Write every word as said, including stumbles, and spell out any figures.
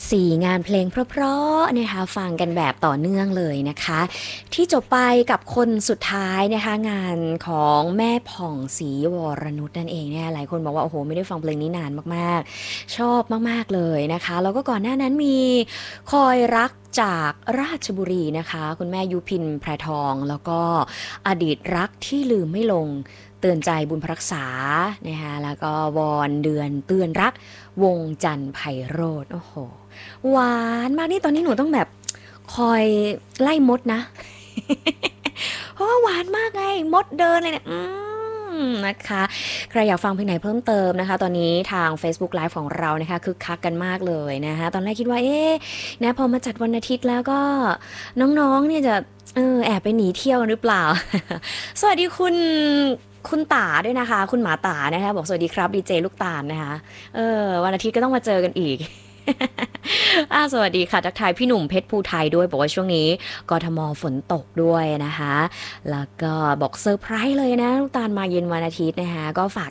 สี่งานเพลงเพราะๆนะคะฟังกันแบบต่อเนื่องเลยนะคะที่จบไปกับคนสุดท้ายนะคะงานของแม่ผ่องศรีวรนุชนั่นเองเนี่ยหลายคนบอกว่าโอ้โหไม่ได้ฟังเพลงนี้นานมากๆชอบมากๆเลยนะคะแล้วก็ก่อนหน้านั้นมีคอยรักจากราชบุรีนะคะคุณแม่ยุพินแพรทองแล้วก็อดีตรักที่ลืมไม่ลงเตือนใจบุญพรักษานะคะแล้วก็วอนเดือนเตือนรักวงจันทร์ไพโรจน์โอ้โห หวานมากนี่ตอนนี้หนูต้องแบบคอยไล่มดนะเพราะว่าหวานมากไงมดเดินเลยเนี่ยอืมนะคะใครอยากฟังเพลงไหนเพิ่มเติมนะคะตอนนี้ทาง Facebook Live ของเรานะคะคึกคักกันมากเลยนะคะตอนแรกคิดว่าเอ๊ะนะพอมาจัดวันอาทิตย์แล้วก็น้องๆเนี่ยจะเออแอบไปหนีเที่ยวหรือเปล่าสวัสดีคุณคุณตาด้วยนะคะคุณหมาตานะคะบอกสวัสดีครับดีเจลูกตาลนะคะเออวันอาทิตย์ก็ต้องมาเจอกันอีก อ่าสวัสดีค่ะทักทายพี่หนุ่มเพชรภูไทยด้วยบอกว่าช่วงนี้กทมฝนตกด้วยนะคะแล้วก็บอกเซอร์ไพรส์เลยนะลูกตาลมาเย็นวันอาทิตย์นะคะก็ฝาก